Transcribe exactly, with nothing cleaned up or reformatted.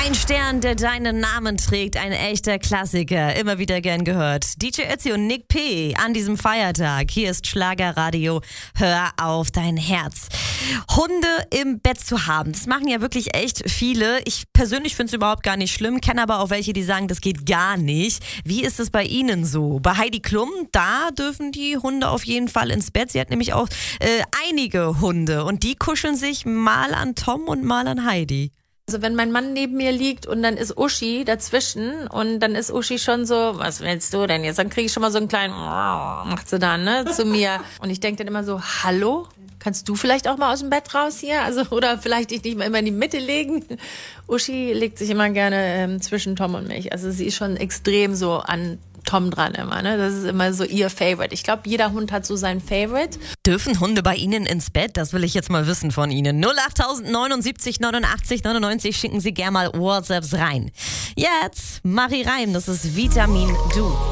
Ein Stern, der deinen Namen trägt, ein echter Klassiker, immer wieder gern gehört. D J Ötzi und Nick P. an diesem Feiertag. Hier ist Schlagerradio, hör auf dein Herz. Hunde im Bett zu haben, das machen ja wirklich echt viele. Ich persönlich finde es überhaupt gar nicht schlimm, kenne aber auch welche, die sagen, das geht gar nicht. Wie ist es bei Ihnen so? Bei Heidi Klum, da dürfen die Hunde auf jeden Fall ins Bett. Sie hat nämlich auch äh, einige Hunde und die kuscheln sich mal an Tom und mal an Heidi. Also wenn mein Mann neben mir liegt und dann ist Uschi dazwischen und dann ist Uschi schon so, was willst du denn jetzt? Dann kriege ich schon mal so einen kleinen, macht sie dann, ne, zu mir. Und ich denke dann immer so, hallo? Kannst du vielleicht auch mal aus dem Bett raus hier? Also, oder vielleicht dich nicht mal immer in die Mitte legen? Uschi legt sich immer gerne ähm, zwischen Tom und mich. Also sie ist schon extrem so an Tom dran immer, ne? Das ist immer so ihr Favorite. Ich glaube, jeder Hund hat so sein Favorite. Dürfen Hunde bei Ihnen ins Bett? Das will ich jetzt mal wissen von Ihnen. null acht neunundsiebzig neunundachtzig neunundneunzig, schicken Sie gerne mal WhatsApps rein. Jetzt Marie Reim, das ist Vitamin Du.